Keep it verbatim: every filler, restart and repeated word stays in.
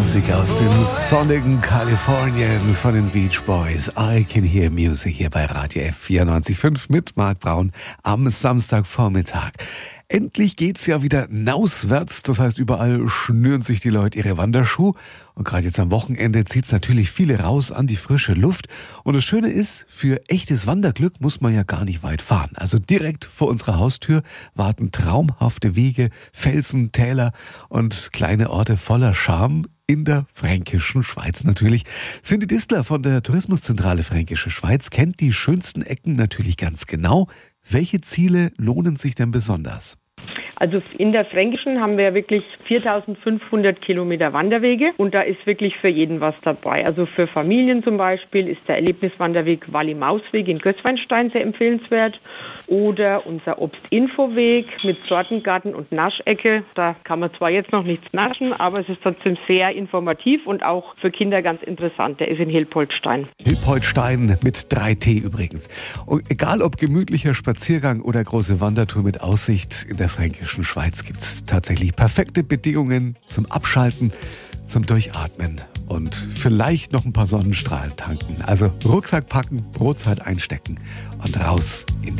Musik aus dem sonnigen Kalifornien von den Beach Boys. I Can Hear Music hier bei Radio F vierundneunzig Komma fünf mit Marc Braun am Samstagvormittag. Endlich geht's ja wieder nauswärts, das heißt überall schnüren sich die Leute ihre Wanderschuhe und gerade jetzt am Wochenende zieht's natürlich viele raus an die frische Luft und das Schöne ist, für echtes Wanderglück muss man ja gar nicht weit fahren. Also direkt vor unserer Haustür warten traumhafte Wege, Felsen, Täler und kleine Orte voller Charme. In der fränkischen Schweiz natürlich. Cindy Distler von der Tourismuszentrale Fränkische Schweiz kennt die schönsten Ecken natürlich ganz genau. Welche Ziele lohnen sich denn besonders? Also in der Fränkischen haben wir wirklich viertausendfünfhundert Kilometer Wanderwege und da ist wirklich für jeden was dabei. Also für Familien zum Beispiel ist der Erlebniswanderweg Walli-Maus-Weg in Gößweinstein sehr empfehlenswert oder unser Obstinfoweg mit Sortengarten und Naschecke. Da kann man zwar jetzt noch nichts naschen, aber es ist trotzdem sehr informativ und auch für Kinder ganz interessant. Der ist in Hilpoltstein. Hilpoltstein mit drei T übrigens. Und egal ob gemütlicher Spaziergang oder große Wandertour mit Aussicht, in der Fränkischen Schweiz gibt es tatsächlich perfekte Bedingungen zum Abschalten, zum Durchatmen und vielleicht noch ein paar Sonnenstrahlen tanken. Also Rucksack packen, Brotzeit einstecken und raus in die